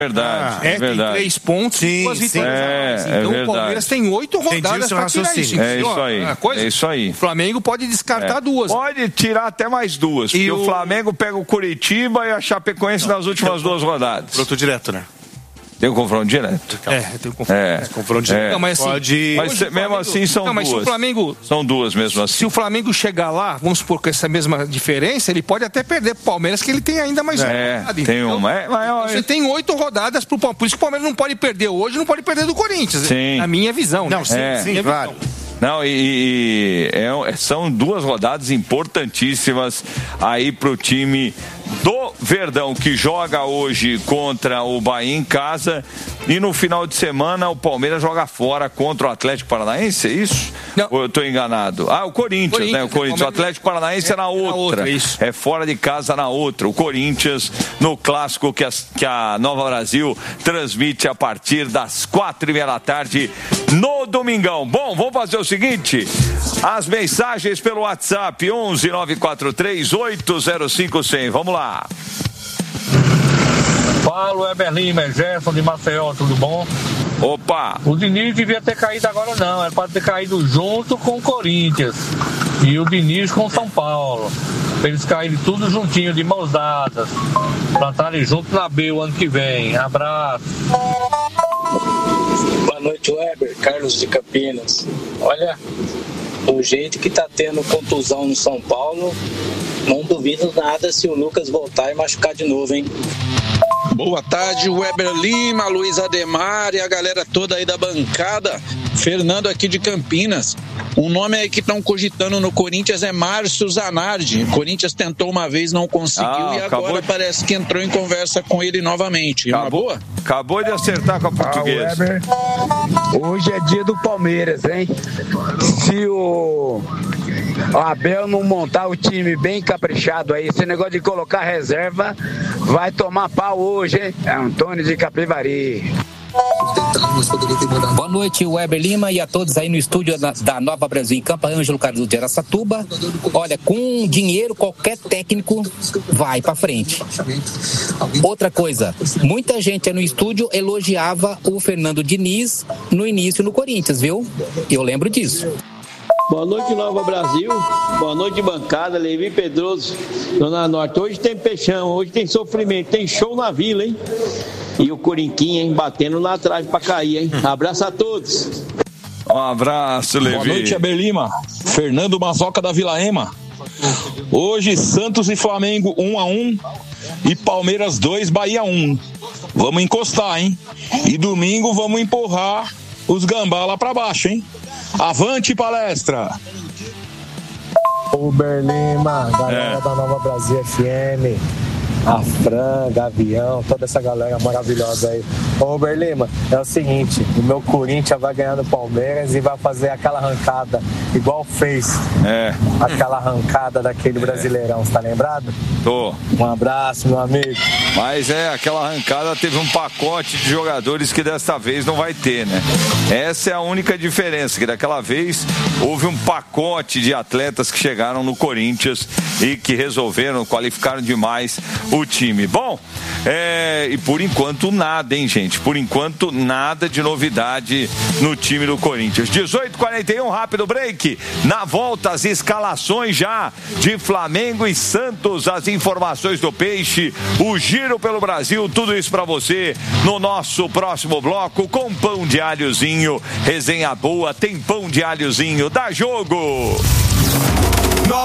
Verdade, tem 3 pontos e 2 vitórias. Então o Palmeiras tem 8 rodadas para tirar isso. É isso aí. O Flamengo pode descartar 2. Pode tirar até mais 2, porque o Flamengo pega o Curitiba e a Chapecoense nas últimas 2 rodadas. Confronto direto, né? Tem um confronto direto? Tem um confronto direto. Não, mas assim, mas mesmo assim são 2. Mas se o Flamengo... São 2 mesmo assim. Se o Flamengo chegar lá, vamos supor com essa mesma diferença, ele pode até perder pro Palmeiras, que ele tem ainda mais rodada. Tem uma. Você tem 8 rodadas pro Palmeiras. Por isso que o Palmeiras não pode perder hoje, não pode perder do Corinthians. Sim. Na minha visão. Não, sim, claro. Não, são 2 rodadas importantíssimas aí pro time do Verdão, que joga hoje contra o Bahia em casa, e no final de semana o Palmeiras joga fora contra o Atlético Paranaense, é isso? Não. Ou eu estou enganado? O Corinthians, né? O Atlético Paranaense é na outra. É fora de casa na outra. O Corinthians no clássico que a Nova Brasil transmite a partir das 4:30 da tarde no domingão. Bom, vamos fazer o seguinte: as mensagens pelo WhatsApp 11 943 805 100. Vamos lá. Paulo, Weber Lima, Gerson de Maceió, tudo bom? Opa! O Diniz devia ter caído agora não, era para ter caído junto com o Corinthians e o Diniz com o São Paulo. Eles caírem tudo juntinho, de mãos dadas, para estarem juntos na B o ano que vem. Abraço. Boa noite, Weber, Carlos de Campinas. Olha, do jeito que tá tendo contusão no São Paulo, não duvido nada se o Lucas voltar e machucar de novo, hein? Boa tarde, Weber Lima, Luiz Ademar e a galera toda aí da bancada. Fernando aqui de Campinas. Um nome aí que estão cogitando no Corinthians é Márcio Zanardi. O Corinthians tentou uma vez, não conseguiu, e agora parece que entrou em conversa com ele novamente. Acabou de acertar com a Portuguesa. Hoje é dia do Palmeiras, hein? Se o Abel não montar o time bem caprichado aí, esse negócio de colocar reserva, vai tomar pau hoje, hein? É Antônio de Capivari. Boa noite, Weber Lima, e a todos aí no estúdio da Nova Brasil, em Campo Ângelo Cardoso de Araçatuba. Olha, com dinheiro qualquer técnico vai pra frente. Outra coisa, muita gente aí no estúdio elogiava o Fernando Diniz no início no Corinthians, viu? Eu lembro disso. Boa noite, Nova Brasil. Boa noite, bancada. Levi Pedroso, Dona Norte. Hoje tem peixão, hoje tem sofrimento, tem show na vila, hein? E o Corinquinha, hein? Batendo na trave pra cair, hein? Abraço a todos. Um abraço, Levi. Boa noite, Weber Lima. Fernando Mazoca da Vila Ema. Hoje, Santos e Flamengo 1-1 e Palmeiras 2, Bahia 1. Vamos encostar, hein? E domingo vamos empurrar os gambá lá pra baixo, hein? Avante, palestra! Weber Lima, galera da Nova Brasil FM, a Fran, Gavião, toda essa galera maravilhosa aí. Weber Lima, é o seguinte, o meu Corinthians vai ganhar no Palmeiras e vai fazer aquela arrancada, igual fez aquela arrancada daquele Brasileirão, você tá lembrado? Tô. Um abraço, meu amigo. Mas aquela arrancada teve um pacote de jogadores que desta vez não vai ter, né? Essa é a única diferença, que daquela vez houve um pacote de atletas que chegaram no Corinthians e que resolveram, qualificaram demais o time. Bom, e por enquanto nada, hein, gente? Por enquanto nada de novidade no time do Corinthians. 18h41, rápido break. Na volta, as escalações já de Flamengo e Santos, as informações do Peixe, o giro pelo Brasil, tudo isso pra você no nosso próximo bloco com pão de alhozinho. Resenha boa, tem pão de alhozinho. Dá jogo!